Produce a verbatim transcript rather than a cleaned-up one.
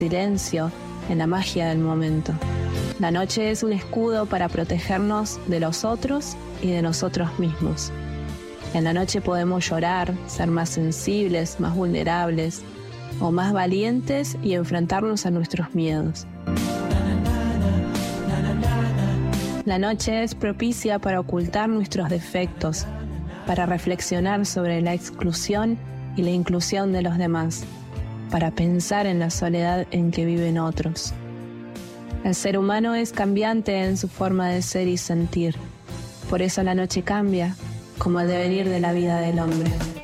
silencio, en la magia del momento. La noche es un escudo para protegernos de los otros y de nosotros mismos. En la noche podemos llorar, ser más sensibles, más vulnerables o más valientes y enfrentarnos a nuestros miedos. La noche es propicia para ocultar nuestros defectos, para reflexionar sobre la exclusión y la inclusión de los demás, para pensar en la soledad en que viven otros. El ser humano es cambiante en su forma de ser y sentir. Por eso la noche cambia, como el devenir de la vida del hombre.